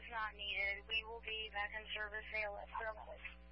not needed. We will be back in service ALS.